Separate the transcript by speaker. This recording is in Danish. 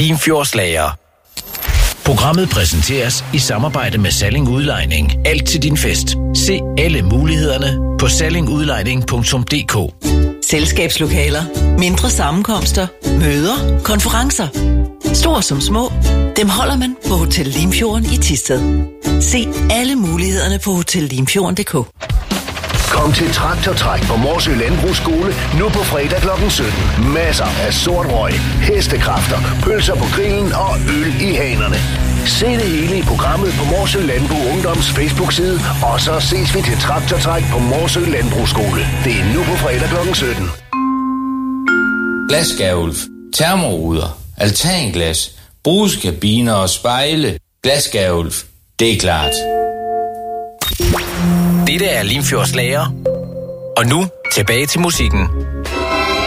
Speaker 1: Limfjordslager. Programmet præsenteres i samarbejde med Salling Udlejning. Alt til din fest. Se alle mulighederne på sallingudlejning.dk.
Speaker 2: Selskabslokaler, mindre sammenkomster, møder, konferencer. Stor som små, dem holder man på Hotel Limfjorden i Thisted. Se alle mulighederne på hotellimfjorden.dk.
Speaker 3: Kom til Traktortræk på Morsø Landbrugsskole nu på fredag kl. 17. Masser af sort røg, hestekræfter, pølser på grillen og øl i hanerne. Se det hele i programmet på Morsø Landbrug Ungdoms Facebook-side, og så ses vi til Traktortræk på Morsø Landbrugsskole. Det er nu på fredag kl. 17.
Speaker 4: Glasskærulf, termoruder, altanglas, brugskabiner og spejle. Glasskærulf, det er klart.
Speaker 1: Dette er Limfjordslager. Og nu tilbage til musikken.